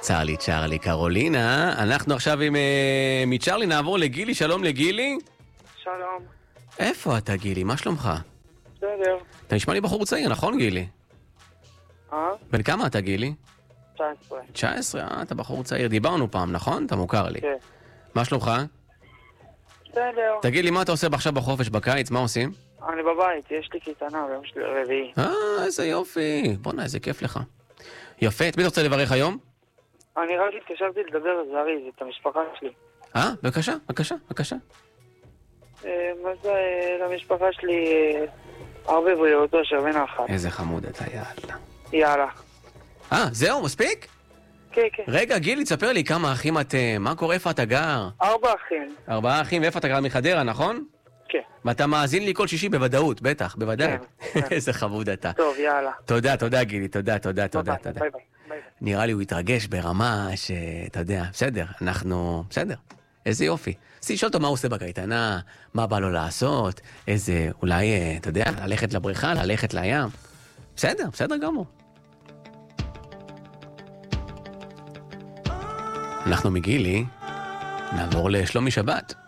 צ'רלי, צ'רלי, קרולינה. אנחנו עכשיו מצ'רלי נעבור לגילי. שלום לגילי. שלום. איפה אתה גילי? מה שלומך? בסדר. אתה נשמע לי בחור צעיר, נכון גילי? בן כמה אתה גילי? 19. 19, אתה בחור צעיר. דיברנו פעם, נכון? אתה מוכר לי. כן. מה שלומך? בסדר. תגיד לי, מה אתה עושה עכשיו בחופש בקיץ? מה עושים? אני בבית, יש לי קייטנה ביום שלי רביעי. איזה יופי. בוא'נה, איזה כיף לך. יפה, את מי אתה רוצה לברך היום? אני רק התקשרתי לדבר זריז, את המשפחה שלי. בבקשה, בבקשה, בבקשה. מה זה למשפחה שלי? הרבה בריאות, אושר ונחת. איזה חמוד אתה, יאללה. יאללה. זהו, מספיק? כן, כן. רגע, גילי, תספר לי כמה אחים אתם, מה קורה, איפה אתה גר? 4 אחים. 4 אחים, ואיפה אתה גר? מחדרה, נכון? כן. ואתה מאזין לי כל שישי בוודאות, בטח, בוודאי. כן. איזה חמוד אתה. טוב, יאללה. תודה גילי, תודה. ביי ביי. נראה לי הוא התרגש ברמה שאתה יודע, בסדר, אנחנו, בסדר, איזה יופי. אז לשאול אותו מה הוא עושה בקייטנה, מה בא לו לעשות, איזה, אולי, אתה יודע, ללכת לבריכה, ללכת לים. בסדר גמור. אנחנו מגילי, נעבור לשלומי שבת.